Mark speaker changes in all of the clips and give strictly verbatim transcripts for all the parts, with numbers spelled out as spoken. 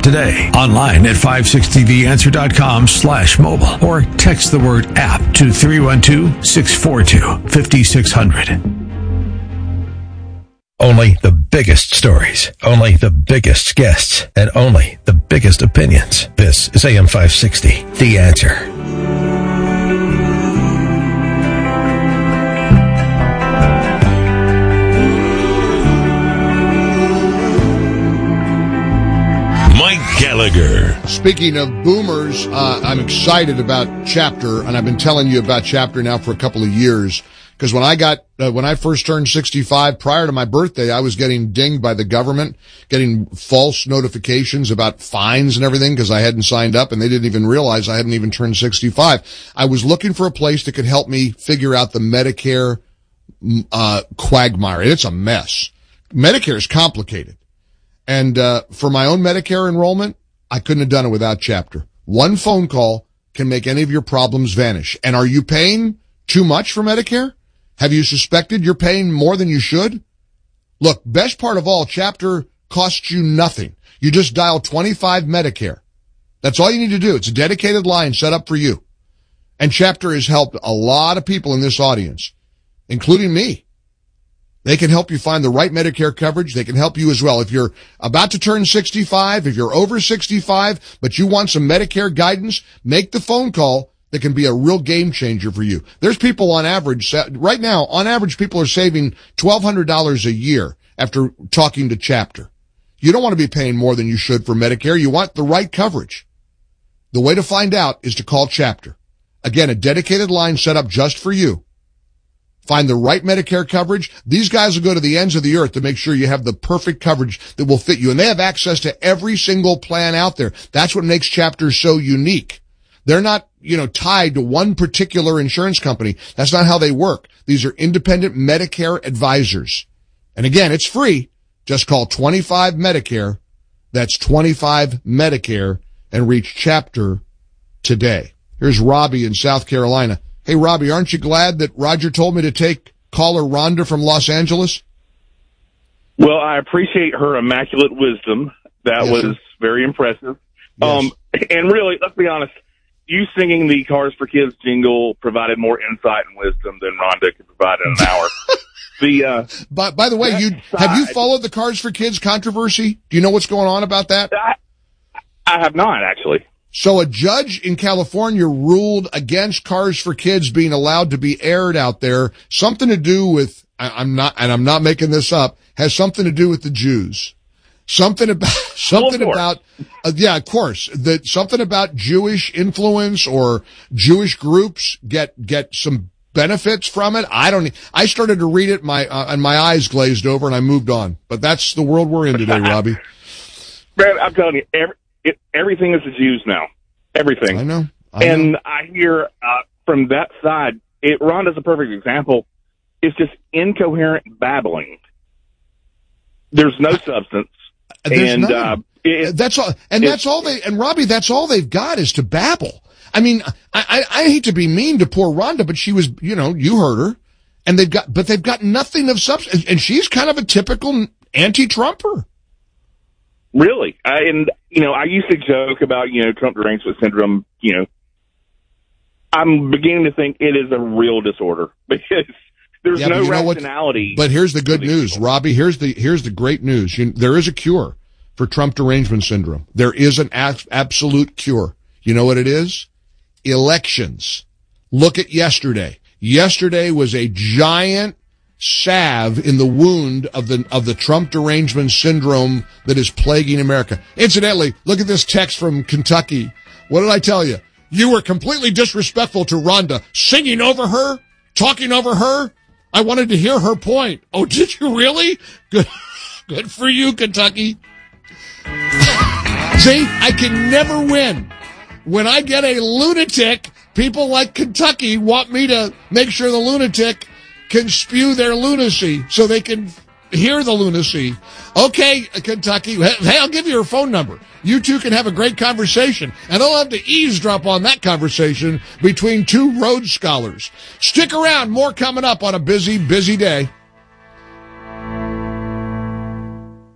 Speaker 1: today. Online at five sixty the answer dot com slash mobile or text the word app to three one two, six four two, five six zero zero.
Speaker 2: Only the biggest stories, only the biggest guests, and only the biggest opinions. This is A M five sixty, The Answer.
Speaker 1: Gallagher.
Speaker 3: Speaking of boomers, uh, I'm excited about Chapter, and I've been telling you about Chapter now for a couple of years. Because when I got, uh, when I first turned sixty-five, prior to my birthday, I was getting dinged by the government, getting false notifications about fines and everything because I hadn't signed up and they didn't even realize I hadn't even turned sixty-five. I was looking for a place that could help me figure out the Medicare, uh, quagmire. It's a mess. Medicare is complicated. And, uh, for my own Medicare enrollment, I couldn't have done it without Chapter. One phone call can make any of your problems vanish. And are you paying too much for Medicare? Have you suspected you're paying more than you should? Look, best part of all, Chapter costs you nothing. You just dial twenty-five Medicare. That's all you need to do. It's a dedicated line set up for you. And Chapter has helped a lot of people in this audience, including me. They can help you find the right Medicare coverage. They can help you as well. If you're about to turn sixty-five, if you're over sixty-five, but you want some Medicare guidance, make the phone call that can be a real game changer for you. There's people on average, right now, on average, people are saving twelve hundred dollars a year after talking to Chapter. You don't want to be paying more than you should for Medicare. You want the right coverage. The way to find out is to call Chapter. Again, a dedicated line set up just for you. Find the right Medicare coverage. These guys will go to the ends of the earth to make sure you have the perfect coverage that will fit you. And they have access to every single plan out there. That's what makes Chapter so unique. They're not, you know, tied to one particular insurance company. That's not how they work. These are independent Medicare advisors. And again, it's free. Just call twenty-five Medicare. That's twenty-five Medicare and reach Chapter today. Here's Robbie in South Carolina. Hey, Robbie, aren't you glad that Roger told me to take caller Rhonda from Los Angeles?
Speaker 4: Well, I appreciate her immaculate wisdom. That yes, was sir. very impressive. Yes. Um, and really, let's be honest, you singing the Cars for Kids jingle provided more insight and wisdom than Rhonda could provide in an hour. the uh,
Speaker 3: by, by the way, you side, have you followed the Cars for Kids controversy? Do you know what's going on about that?
Speaker 4: I, I have not, actually.
Speaker 3: So a judge in California ruled against Cars for Kids being allowed to be aired out there. Something to do with, I'm not, and I'm not making this up, has something to do with the Jews. Something about, something about, uh, yeah, of course, that something about Jewish influence or Jewish groups get, get some benefits from it. I don't, I started to read it, my, uh, and my eyes glazed over and I moved on. But that's the world we're in today, Robbie.
Speaker 4: Brad, I'm telling you, every, It, everything is the Jews now. Everything.
Speaker 3: I know. I
Speaker 4: and
Speaker 3: know.
Speaker 4: I hear uh, from that side, it, Rhonda's a perfect example. It's just incoherent babbling. There's no substance.
Speaker 3: There's
Speaker 4: and
Speaker 3: none.
Speaker 4: uh, it,
Speaker 3: that's all. And that's all they. And Robbie, that's all they've got is to babble. I mean, I, I, I hate to be mean to poor Rhonda, but she was, you know, you heard her, and they've got, but they've got nothing of substance. And she's kind of a typical anti-Trumper.
Speaker 4: Really? I, and, you know, I used to joke about, you know, Trump derangement syndrome, you know. I'm beginning to think it is a real disorder because there's
Speaker 3: yeah,
Speaker 4: no
Speaker 3: you know
Speaker 4: rationality.
Speaker 3: What? But here's the good news, people. Robbie. Here's the, here's the great news. You, there is a cure for Trump derangement syndrome. There is an a- absolute cure. You know what it is? Elections. Look at yesterday. Yesterday was a giant salve in the wound of the of the Trump derangement syndrome that is plaguing America. Incidentally, look at this text from Kentucky. What did I tell you? You were completely disrespectful to Rhonda, singing over her, talking over her. I wanted to hear her point. Oh, did you really? Good, good for you, Kentucky. See, I can never win. When I get a lunatic, people like Kentucky want me to make sure the lunatic can spew their lunacy so they can hear the lunacy. Okay, Kentucky, hey, I'll give you her phone number. You two can have a great conversation, and I'll have to eavesdrop on that conversation between two Rhodes Scholars. Stick around, more coming up on a busy, busy day.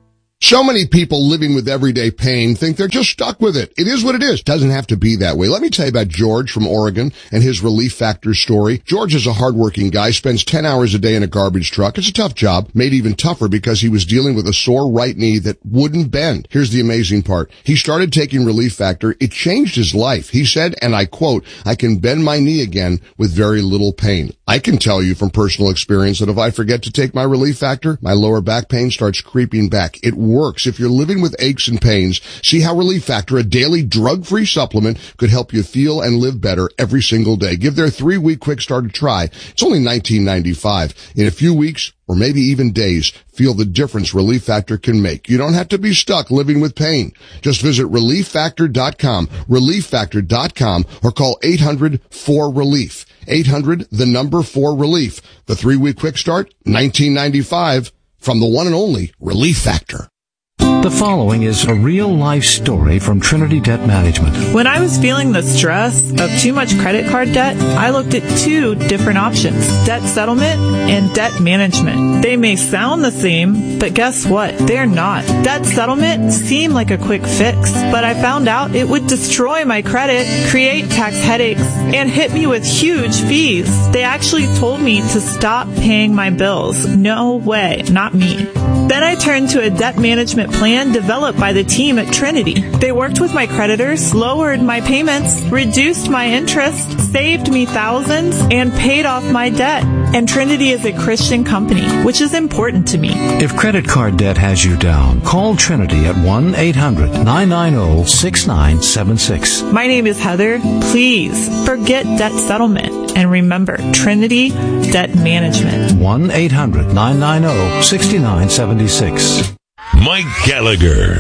Speaker 3: So many people living with everyday pain think they're just stuck with it. It is what it is. Doesn't have to be that way. Let me tell you about George from Oregon and his Relief Factor story. George is a hardworking guy, spends ten hours a day in a garbage truck. It's a tough job, made even tougher because he was dealing with a sore right knee that wouldn't bend. Here's the amazing part. He started taking Relief Factor. It changed his life. He said, and I quote, "I can bend my knee again with very little pain." I can tell you from personal experience that if I forget to take my Relief Factor, my lower back pain starts creeping back. It works. If you're living with aches and pains, see how Relief Factor, a daily drug-free supplement, could help you feel and live better every single day. Give their three-week quick start a try. It's only nineteen ninety-five. In a few weeks, or maybe even days, feel the difference Relief Factor can make. You don't have to be stuck living with pain. Just visit relief factor dot com, relief factor dot com, or call eight hundred four relief. eight hundred, the number four relief. The three-week quick start, nineteen ninety-five, from the one and only Relief Factor.
Speaker 1: The following is a real-life story from Trinity Debt Management.
Speaker 5: When I was feeling the stress of too much credit card debt, I looked at two different options, debt settlement and debt management. They may sound the same, but guess what? They're not. Debt settlement seemed like a quick fix, but I found out it would destroy my credit, create tax headaches, and hit me with huge fees. They actually told me to stop paying my bills. No way, not me. Then I turned to a debt management plan developed by the team at Trinity. They worked with my creditors, lowered my payments, reduced my interest, saved me thousands, and paid off my debt. And Trinity is a Christian company, which is important to me.
Speaker 1: If credit card debt has you down, call Trinity at one eight hundred nine nine zero six nine seven six.
Speaker 5: My name is Heather. Please forget debt settlement and remember Trinity Debt Management.
Speaker 1: one eight hundred nine nine zero six nine seven six.
Speaker 2: Mike Gallagher.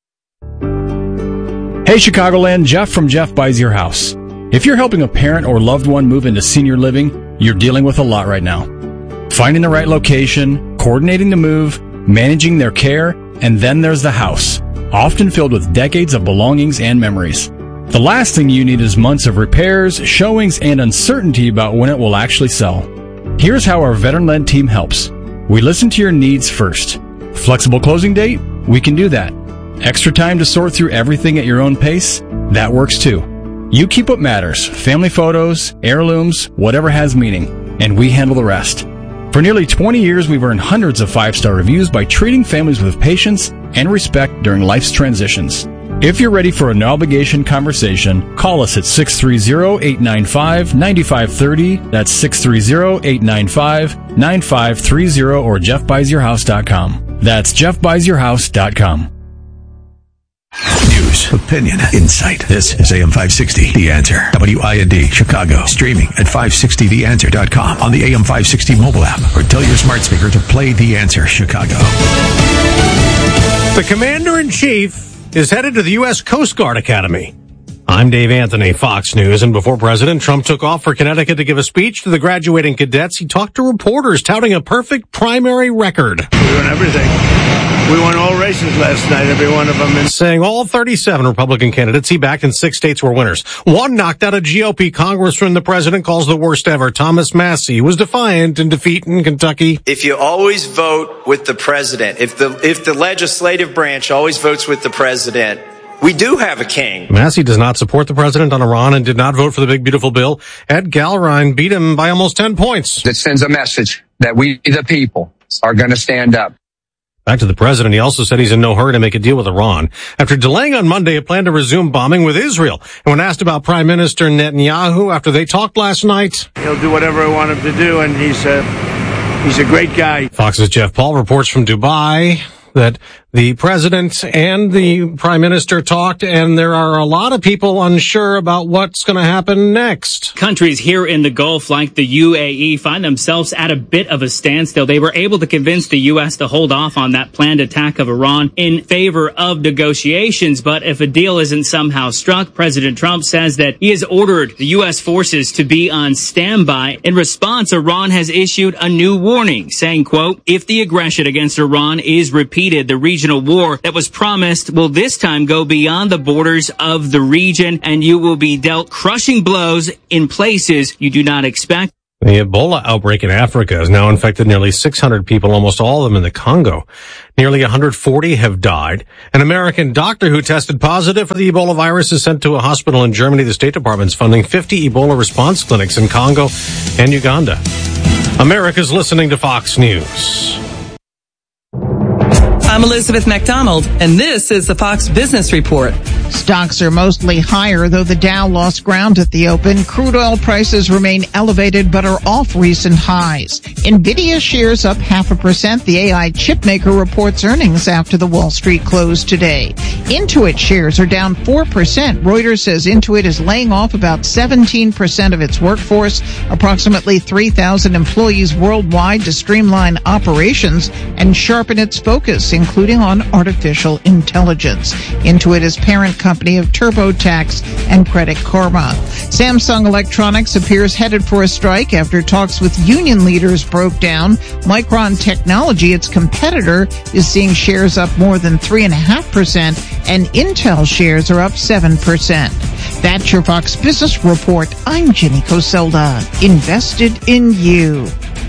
Speaker 6: Hey Chicagoland, Jeff from Jeff Buys Your House. If you're helping a parent or loved one move into senior living, you're dealing with a lot right now. Finding the right location, coordinating the move, managing their care, and then there's the house, often filled with decades of belongings and memories. The last thing you need is months of repairs, showings, and uncertainty about when it will actually sell. Here's how our veteran-led team helps. We listen to your needs first. Flexible closing date? We can do that. Extra time to sort through everything at your own pace? That works too. You keep what matters, family photos, heirlooms, whatever has meaning, and we handle the rest. For nearly twenty years, we've earned hundreds of five-star reviews by treating families with patience and respect during life's transitions. If you're ready for a no-obligation conversation, call us at six three zero, eight nine five, nine five three zero. That's six three zero, eight nine five, nine five three zero or jeff buys your house dot com. That's jeff buys your house dot com.
Speaker 1: News, opinion, insight. This is A M five sixty, The Answer. W I N D, Chicago. Streaming at five sixty the answer dot com on the A M five sixty mobile app or tell your smart speaker to play The Answer Chicago.
Speaker 7: The Commander-in-Chief is headed to the U S Coast Guard Academy. I'm Dave Anthony, Fox News, and before President Trump took off for Connecticut to give a speech to the graduating cadets, he talked to reporters touting a perfect primary record.
Speaker 8: We won everything. We won all races last night, every one of them. And
Speaker 7: saying all thirty-seven Republican candidates he backed in six states were winners. One knocked out a G O P congressman the president calls the worst ever. Thomas Massie was defiant in defeat in Kentucky.
Speaker 9: If you always vote with the president, if the if the legislative branch always votes with the president, we do have a king.
Speaker 7: Massie does not support the president on Iran and did not vote for the big beautiful bill. Ed Gallerine beat him by almost ten points.
Speaker 10: That sends a message that we, the people, are going to stand up.
Speaker 7: Back to the president, he also said he's in no hurry to make a deal with Iran after delaying on Monday a plan to resume bombing with Israel. And when asked about Prime Minister Netanyahu after they talked last night,
Speaker 8: he'll do whatever I want him to do, and he's a, he's a great guy.
Speaker 7: Fox's Jeff Paul reports from Dubai that the president and the prime minister talked, and there are a lot of people unsure about what's going to happen next.
Speaker 11: Countries here in the Gulf, like the U A E, find themselves at a bit of a standstill. They were able to convince the U S to hold off on that planned attack of Iran in favor of negotiations. But if a deal isn't somehow struck, President Trump says that he has ordered the U S forces to be on standby. In response, Iran has issued a new warning, saying, quote, if the aggression against Iran is repeated, the region war that was promised will this time go beyond the borders of the region, and you will be dealt crushing blows in places you do not expect.
Speaker 7: The Ebola outbreak in Africa has now infected nearly six hundred people, almost all of them in the Congo. Nearly one hundred forty have died. An American doctor who tested positive for the Ebola virus is sent to a hospital in Germany. The State Department's funding fifty Ebola response clinics in Congo and Uganda. America's listening to Fox News.
Speaker 12: I'm Elizabeth McDonald, and this is the Fox Business Report.
Speaker 13: Stocks are mostly higher, though the Dow lost ground at the open. Crude oil prices remain elevated, but are off recent highs. Nvidia shares up half a percent. The A I chipmaker reports earnings after the Wall Street closed today. Intuit shares are down four percent. Reuters says Intuit is laying off about seventeen percent of its workforce, approximately three thousand employees worldwide, to streamline operations and sharpen its focus, including on artificial intelligence. Intuit is parent company of TurboTax and Credit Karma. Samsung Electronics appears headed for a strike after talks with union leaders broke down. Micron Technology, its competitor, is seeing shares up more than three point five percent, and Intel shares are up seven percent. That's your Fox Business Report. I'm Jenny Coselda. Invested in you.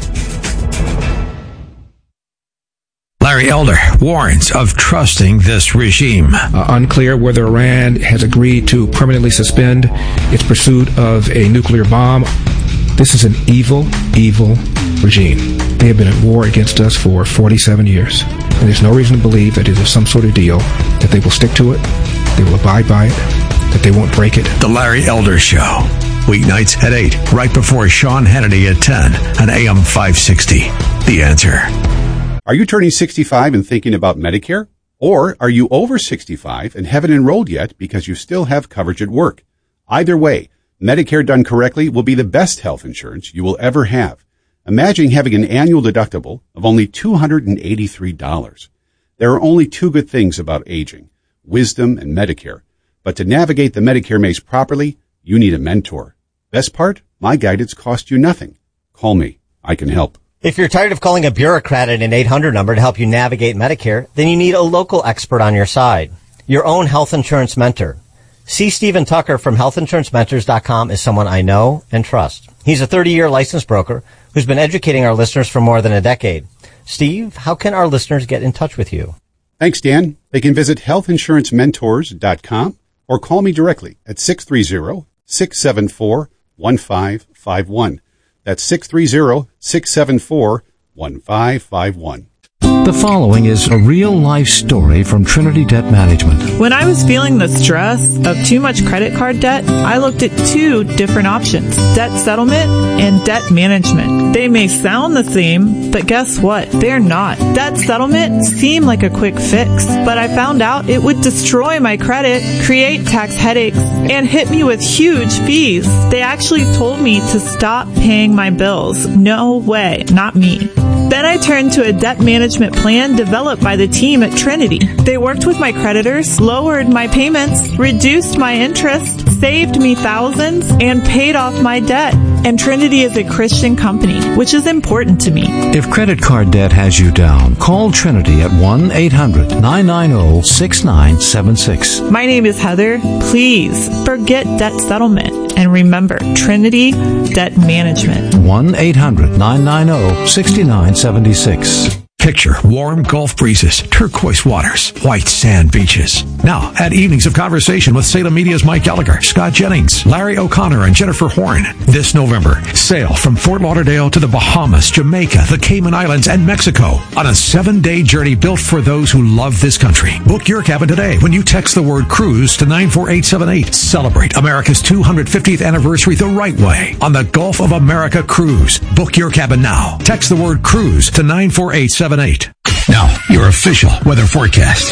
Speaker 1: Larry Elder warns of trusting this regime.
Speaker 14: Uh, unclear whether Iran has agreed to permanently suspend its pursuit of a nuclear bomb. This is an evil, evil regime. They have been at war against us for forty-seven years. And there's no reason to believe that it is some sort of deal, that they will stick to it, they will abide by it, that they won't break it.
Speaker 1: The Larry Elder Show. Weeknights at eight, right before Sean Hannity at ten on A M five sixty. The Answer.
Speaker 15: Are you turning sixty-five and thinking about Medicare? Or are you over sixty-five and haven't enrolled yet because you still have coverage at work? Either way, Medicare done correctly will be the best health insurance you will ever have. Imagine having an annual deductible of only two hundred eighty-three dollars. There are only two good things about aging, wisdom and Medicare. But to navigate the Medicare maze properly, you need a mentor. Best part? My guidance costs you nothing. Call me. I can help.
Speaker 16: If you're tired of calling a bureaucrat at an eight hundred number to help you navigate Medicare, then you need a local expert on your side. Your own health insurance mentor. C. Stephen Tucker from health insurance mentors dot com is someone I know and trust. He's a thirty-year licensed broker who's been educating our listeners for more than a decade. Steve, how can our listeners get in touch with you?
Speaker 15: Thanks, Dan. They can visit health insurance mentors dot com or call me directly at six three zero, six seven four, one five five one. That's six three zero, six seven four, one five five one.
Speaker 17: The following is a real-life story from Trinity Debt Management.
Speaker 5: When I was feeling the stress of too much credit card debt, I looked at two different options: debt settlement and debt management. They may sound the same, but guess what? They're not. Debt settlement seemed like a quick fix, but I found out it would destroy my credit, create tax headaches, and hit me with huge fees. They actually told me to stop paying my bills. No way, not me. Then I turned to a debt management plan developed by the team at Trinity. They worked with my creditors, lowered my payments, reduced my interest, saved me thousands, and paid off my debt. And Trinity is a Christian company, which is important to me.
Speaker 17: If credit card debt has you down, call Trinity at one eight hundred, nine nine zero, six nine seven six.
Speaker 5: My name is Heather. Please forget debt settlement and remember Trinity Debt Management.
Speaker 17: one eight hundred, nine nine zero, six nine seven six.
Speaker 1: Picture warm Gulf breezes, turquoise waters, white sand beaches. Now, add evenings of conversation with Salem Media's Mike Gallagher, Scott Jennings, Larry O'Connor, and Jennifer Horn. This November, sail from Fort Lauderdale to the Bahamas, Jamaica, the Cayman Islands, and Mexico on a seven-day journey built for those who love this country. Book your cabin today when you text the word cruise to nine four eight seven eight. Celebrate America's two hundred fiftieth anniversary the right way on the Gulf of America Cruise. Book your cabin now. Text the word cruise to nine four eight seven eight. Now, your official weather forecast.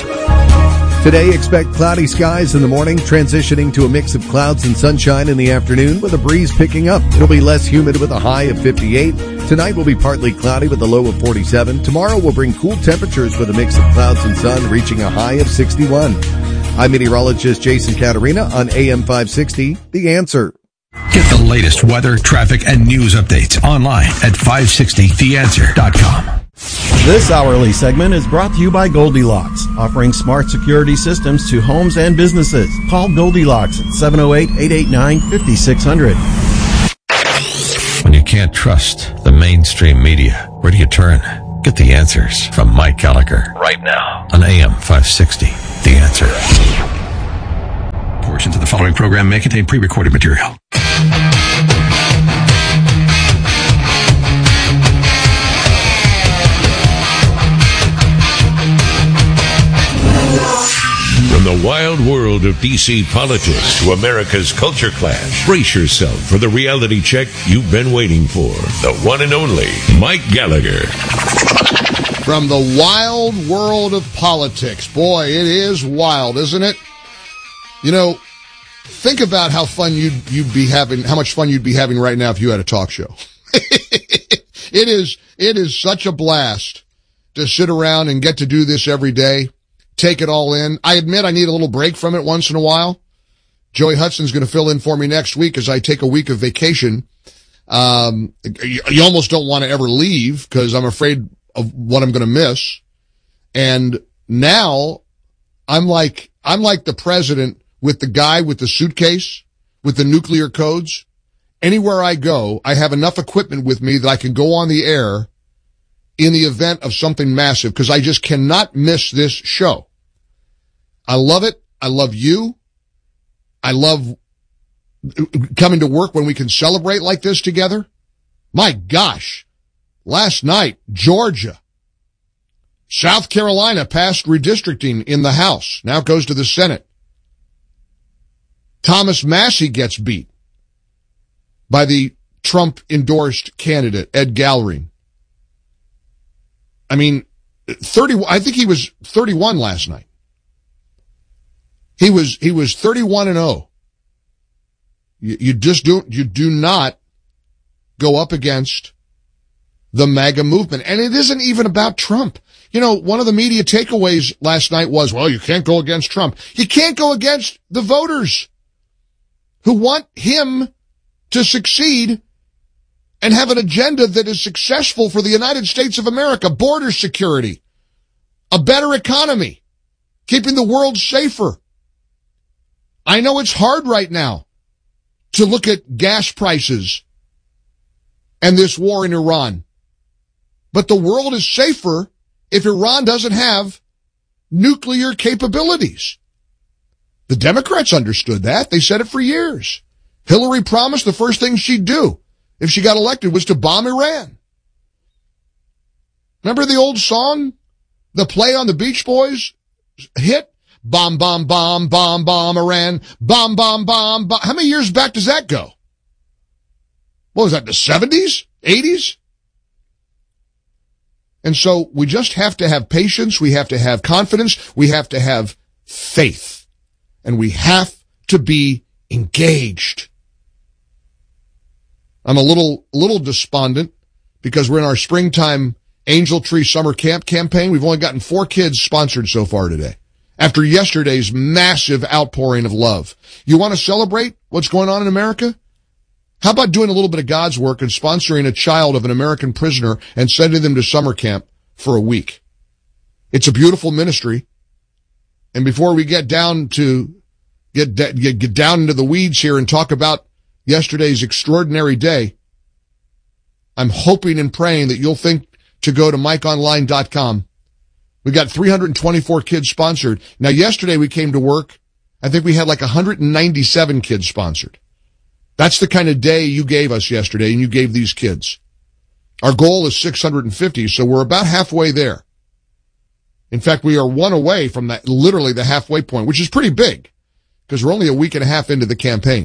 Speaker 18: Today, expect cloudy skies in the morning, transitioning to a mix of clouds and sunshine in the afternoon with a breeze picking up. It'll be less humid with a high of fifty-eight. Tonight will be partly cloudy with a low of forty-seven. Tomorrow will bring cool temperatures with a mix of clouds and sun, reaching a high of sixty-one. I'm meteorologist Jason Caterina on A M five sixty, The Answer.
Speaker 1: Get the latest weather, traffic, and news updates online at five sixty the answer dot com.
Speaker 19: This hourly segment is brought to you by Goldilocks, offering smart security systems to homes and businesses. Call Goldilocks at seven oh eight, eight eight nine, five six zero zero.
Speaker 1: When you
Speaker 2: can't trust the mainstream media, where do you turn? Get the answers from Mike Gallagher right now on A M five sixty. The Answer.
Speaker 1: Portions of the following program may contain pre-recorded material.
Speaker 20: From the wild world of D C politics to America's culture clash, brace yourself for the reality check you've been waiting for. The one and only Mike Gallagher.
Speaker 3: From the wild world of politics. Boy, it is wild, isn't it? You know, think about how fun you'd, you'd be having, how much fun you'd be having right now if you had a talk show. It is, it is such a blast to sit around and get to do this every day. Take it all in. I admit I need a little break from it once in a while. Joey Hudson's going to fill in for me next week as I take a week of vacation. Um, you, you almost don't want to ever leave because I'm afraid of what I'm going to miss. And now I'm like, I'm like the president with the guy with the suitcase with the nuclear codes. Anywhere I go, I have enough equipment with me that I can go on the air in the event of something massive, because I just cannot miss this show. I love it. I love you. I love coming to work when we can celebrate like this together. My gosh. Last night, Georgia, South Carolina passed redistricting in the House. Now it goes to the Senate. Thomas Massie gets beat by the Trump-endorsed candidate, Ed Gallery. I mean, thirty, I think he was thirty-one last night. He was, he was thirty-one and oh. You, you just do, you do not go up against the MAGA movement. And it isn't even about Trump. You know, one of the media takeaways last night was, well, you can't go against Trump. You can't go against the voters who want him to succeed and have an agenda that is successful for the United States of America. Border security, a better economy, keeping the world safer. I know it's hard right now to look at gas prices and this war in Iran, but the world is safer if Iran doesn't have nuclear capabilities. The Democrats understood that. They said it for years. Hillary promised the first thing she'd do if she got elected was to bomb Iran. Remember the old song? The play on the Beach Boys hit? Bomb, bomb, bomb, bomb, bomb Iran. Bomb, bomb, bomb, bomb. How many years back does that go? What was that, the seventies? eighties? And so we just have to have patience. We have to have confidence. We have to have faith. And we have to be engaged. I'm a little, little despondent because we're in our springtime Angel Tree Summer Camp campaign. We've only gotten four kids sponsored so far today after yesterday's massive outpouring of love. You want to celebrate what's going on in America? How about doing a little bit of God's work and sponsoring a child of an American prisoner and sending them to summer camp for a week? It's a beautiful ministry. And before we get down to get, get, get down into the weeds here and talk about yesterday's extraordinary day, I'm hoping and praying that you'll think to go to mike online dot com. We got three hundred twenty-four kids sponsored. Now, yesterday we came to work. I think we had like one hundred ninety-seven kids sponsored. That's the kind of day you gave us yesterday, and you gave these kids. Our goal is six hundred fifty, so we're about halfway there. In fact, we are one away from that, literally the halfway point, which is pretty big because we're only a week and a half into the campaign.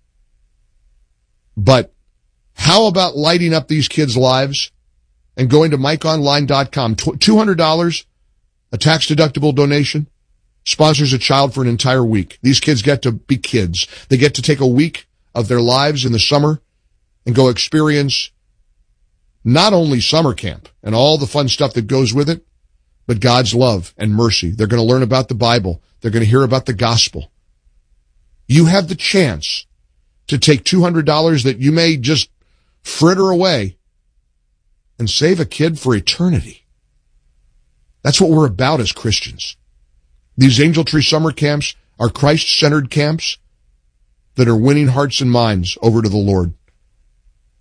Speaker 3: But how about lighting up these kids' lives and going to mike online dot com? two hundred dollars, a tax-deductible donation, sponsors a child for an entire week. These kids get to be kids. They get to take a week of their lives in the summer and go experience not only summer camp and all the fun stuff that goes with it, but God's love and mercy. They're going to learn about the Bible. They're going to hear about the gospel. You have the chance to take two hundred dollars that you may just fritter away and save a kid for eternity. That's what we're about as Christians. These Angel Tree summer camps are Christ-centered camps that are winning hearts and minds over to the Lord.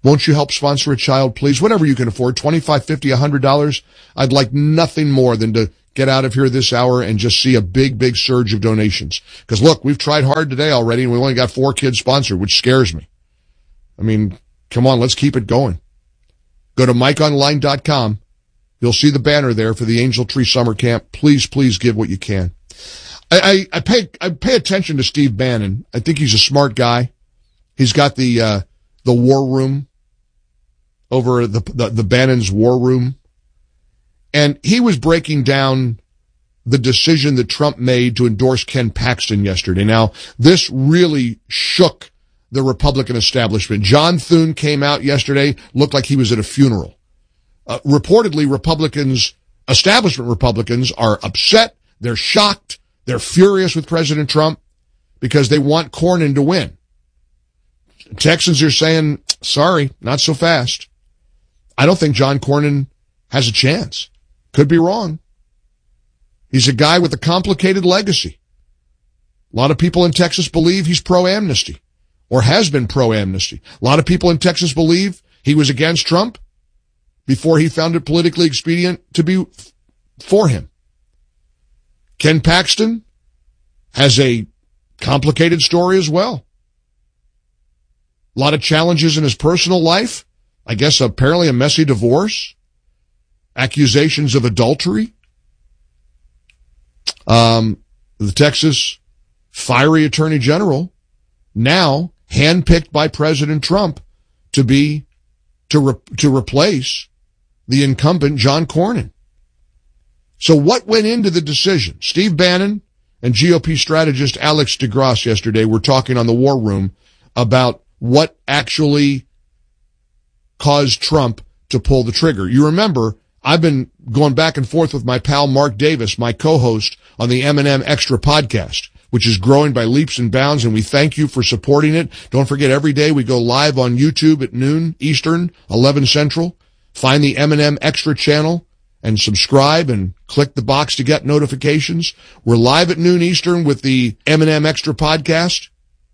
Speaker 3: Won't you help sponsor a child, please? Whatever you can afford, twenty-five, fifty, a hundred dollars. I'd like nothing more than to get out of here this hour and just see a big, big surge of donations. Because look, we've tried hard today already, and we only got four kids sponsored, which scares me. I mean, come on, let's keep it going. Go to mike online dot com. You'll see the banner there for the Angel Tree Summer Camp. Please, please give what you can. I, I, I pay I pay attention to Steve Bannon. I think he's a smart guy. He's got the uh, the war room over the, the the Bannon's war room, and he was breaking down the decision that Trump made to endorse Ken Paxton yesterday. Now, this really shook the Republican establishment. John Thune came out yesterday, looked like he was at a funeral. Uh, reportedly, Republicans, establishment Republicans, are upset. They're shocked. They're furious with President Trump because they want Cornyn to win. Texans are saying, sorry, not so fast. I don't think John Cornyn has a chance. Could be wrong. He's a guy with a complicated legacy. A lot of people in Texas believe he's pro-amnesty or has been pro-amnesty. A lot of people in Texas believe he was against Trump before he found it politically expedient to be for him. Ken Paxton has a complicated story as well. A lot of challenges in his personal life. I guess apparently a messy divorce. Accusations of adultery. Um, the Texas fiery attorney general now handpicked by President Trump to be, to, re, to replace the incumbent John Cornyn. So what went into the decision? Steve Bannon and G O P strategist Alex DeGrasse yesterday were talking on the War Room about what actually caused Trump to pull the trigger. You remember, I've been going back and forth with my pal Mark Davis, my co-host on the M and M Extra podcast, which is growing by leaps and bounds, and we thank you for supporting it. Don't forget, every day we go live on YouTube at noon Eastern, eleven Central. Find the M and M Extra channel and subscribe and click the box to get notifications. We're live at noon Eastern with the M and M Extra podcast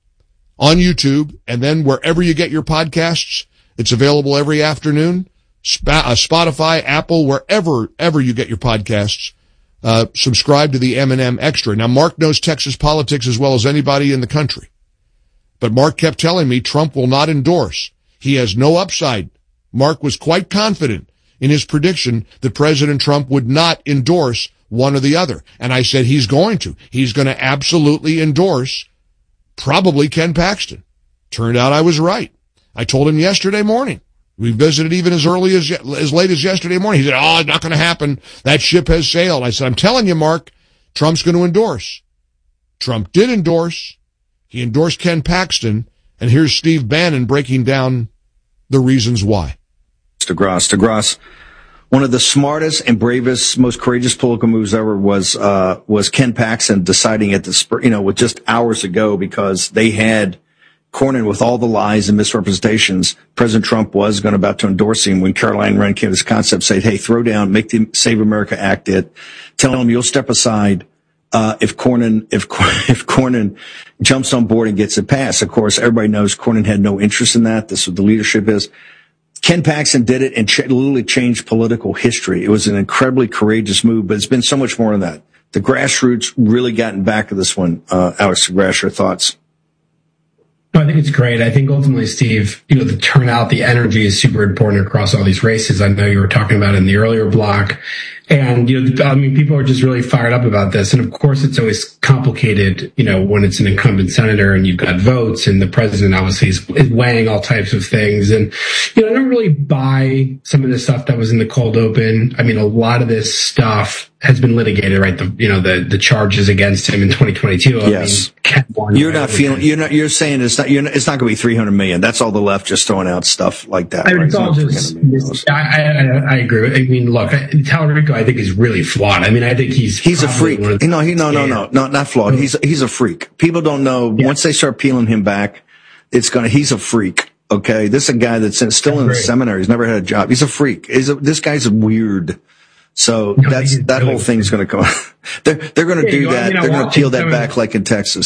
Speaker 3: on YouTube, and then wherever you get your podcasts, it's available every afternoon. Sp- uh, Spotify, Apple, wherever ever you get your podcasts. Uh, subscribe to the M and M Extra. Now, Mark knows Texas politics as well as anybody in the country. But Mark kept telling me Trump will not endorse. He has no upside. Mark was quite confident in his prediction that President Trump would not endorse one or the other. And I said he's going to. He's going to absolutely endorse probably Ken Paxton. Turned out I was right. I told him yesterday morning. We visited even as early as, as late as yesterday morning. He said, oh, it's not going to happen. That ship has sailed. I said, I'm telling you, Mark, Trump's going to endorse. Trump did endorse. He endorsed Ken Paxton. And here's Steve Bannon breaking down the reasons why.
Speaker 21: DeGrasse. DeGrasse, one of the smartest and bravest, most courageous political moves ever was, uh, was Ken Paxton deciding at the, you know, with just hours ago, because they had Cornyn with all the lies and misrepresentations. President Trump was going to about to endorse him when Caroline Wren came to this concept, said, hey, throw down, make the Save America Act it. Tell him you'll step aside, uh, if Cornyn, if, if Cornyn jumps on board and gets it passed. Of course, everybody knows Cornyn had no interest in that. This is what the leadership is. Ken Paxton did it and ch- literally changed political history. It was an incredibly courageous move, but it's been so much more than that. The grassroots really gotten back of this one. Uh, Alex DeGrasse, your thoughts?
Speaker 22: No, I think it's great. I think ultimately, Steve, you know, the turnout, the energy is super important across all these races. I know you were talking about it in the earlier block. And, you know, I mean, people are just really fired up about this. And of course, it's always complicated, you know, when it's an incumbent senator and you've got votes and the president obviously is, is weighing all types of things. And, you know, I don't really buy some of the stuff that was in the cold open. I mean, a lot of this stuff has been litigated, right? The, you know, the, the charges against him in twenty twenty-two. I
Speaker 21: yes.
Speaker 22: mean,
Speaker 21: you're not feeling, you're not, you're saying it's not, you're not, it's not going to be three hundred million. That's all the left just throwing out stuff like that.
Speaker 22: I mean,
Speaker 21: right?
Speaker 22: it's all just, it's, I, I, I agree. I mean, look, Talarico, I think is really flawed. I mean, I think he's,
Speaker 21: he's a freak. No, he, no, no, no, no, not flawed. He's, he's a freak. People don't know. Yeah. Once they start peeling him back, it's going to, he's a freak. Okay. This is a guy that's in, still in the seminary. He's never had a job. He's a freak. He's a, this guy's weird. So no, that's, that really whole thing's going to come. they're, they're going to yeah, do that. I mean, they're going to peel that back like in Texas.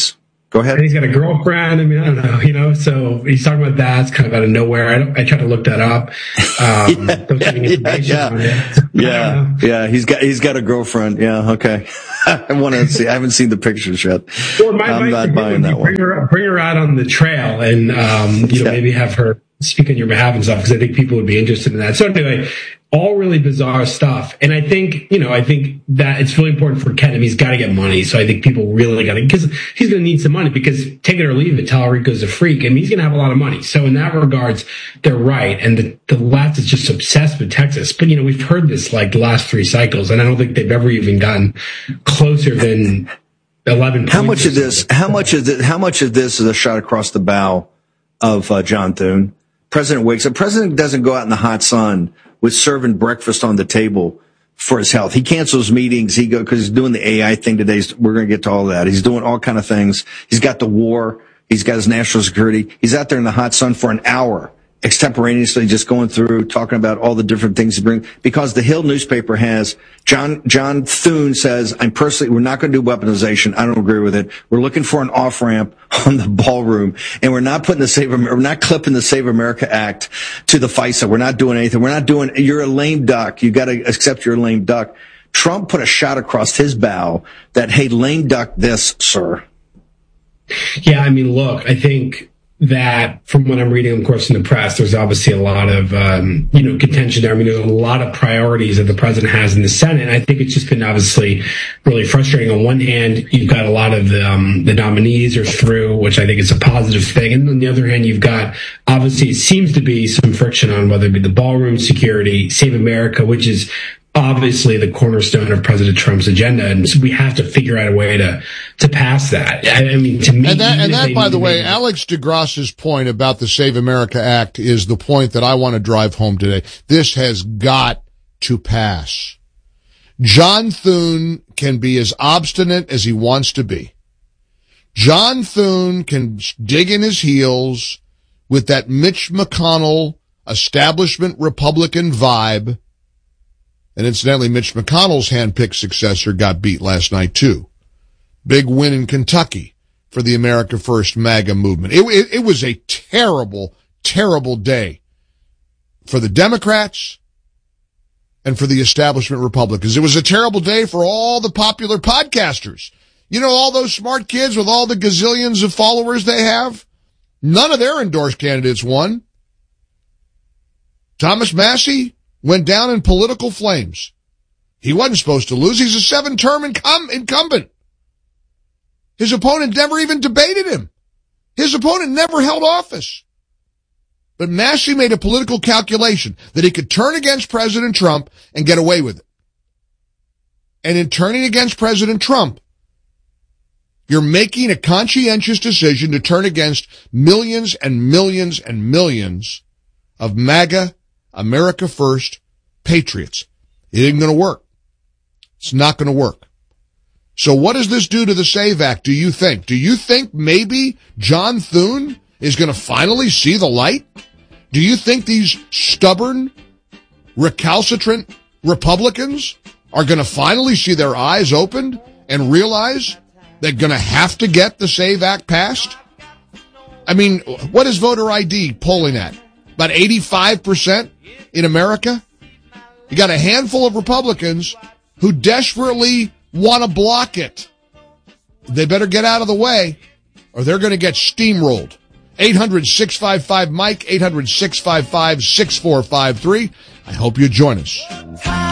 Speaker 21: Go ahead.
Speaker 22: And he's got a girlfriend. I mean, I don't know, you know, so he's talking about that. It's kind of out of nowhere. I, don't, I tried to look that up. Um,
Speaker 21: yeah, yeah, yeah. yeah, yeah. He's got, he's got a girlfriend. Yeah. Okay. I want to see, I haven't seen the pictures yet.
Speaker 22: Well, my
Speaker 21: I'm not buying that
Speaker 22: bring
Speaker 21: one.
Speaker 22: Her, bring her out on the trail and, um, you know, yeah. maybe have her speak on your behalf and stuff, because I think people would be interested in that. So anyway, all really bizarre stuff. And I think, you know, I think that it's really important for Ken. He's got to get money. So I think people really got to, because he's going to need some money, because take it or leave it, Tallarico's a freak. I mean, he's going to have a lot of money. So in that regards, they're right. And the, the left is just obsessed with Texas. But, you know, we've heard this like the last three cycles, and I don't think they've ever even gotten closer than eleven points.
Speaker 21: How much of this, how much of this, how much of this is a shot across the bow of uh, John Thune? President wakes up. President doesn't go out in the hot sun with serving breakfast on the table for his health. He cancels meetings. He go because he's doing the A I thing today. We're going to get to all that. He's doing all kind of things. He's got the war. He's got his national security. He's out there in the hot sun for an hour, extemporaneously just going through, talking about all the different things he brings. Because the Hill newspaper has John John Thune says, "I'm personally, we're not going to do weaponization. I don't agree with it. We're looking for an off ramp on the ballroom, and we're not putting the Save America, we're not clipping the Save America Act to the FISA. We're not doing anything. We're not doing. You're a lame duck. You got to accept you're a lame duck." Trump put a shot across his bow that, "Hey, lame duck, this, sir."
Speaker 22: Yeah, I mean, look, I think that from what I'm reading, of course, in the press, there's obviously a lot of, um, you know, contention there. I mean, there's a lot of priorities that the president has in the Senate. And I think it's just been obviously really frustrating. On one hand, you've got a lot of the, um, the nominees are through, which I think is a positive thing. And on the other hand, you've got, obviously, it seems to be some friction on whether it be the ballroom security, Save America, which is obviously the cornerstone of President Trump's agenda, and so we have to figure out a way to to pass that. I mean, to me,
Speaker 3: and that, and that by the way, Alex DeGrasse's point about the Save America Act is the point that I want to drive home today. This has got to pass. John Thune can be as obstinate as he wants to be. John Thune can dig in his heels with that Mitch McConnell establishment Republican vibe. And incidentally, Mitch McConnell's handpicked successor got beat last night, too. Big win in Kentucky for the America First MAGA movement. It, it, it was a terrible, terrible day for the Democrats and for the establishment Republicans. It was a terrible day for all the popular podcasters. You know, all those smart kids with all the gazillions of followers they have? None of their endorsed candidates won. Thomas Massie went down in political flames. He wasn't supposed to lose. He's a seven-term incum- incumbent. His opponent never even debated him. His opponent never held office. But Massie made a political calculation that he could turn against President Trump and get away with it. And in turning against President Trump, you're making a conscientious decision to turn against millions and millions and millions of MAGA, America First patriots. It ain't going to work. It's not going to work. So what does this do to the SAVE Act, do you think? Do you think maybe John Thune is going to finally see the light? Do you think these stubborn, recalcitrant Republicans are going to finally see their eyes opened and realize they're going to have to get the SAVE Act passed? I mean, what is voter I D polling at? About eighty-five percent in America? You got a handful of Republicans who desperately want to block it. They better get out of the way or they're going to get steamrolled. eight hundred, six five five, Mike, eight hundred, six five five, six four five three. I hope you join us.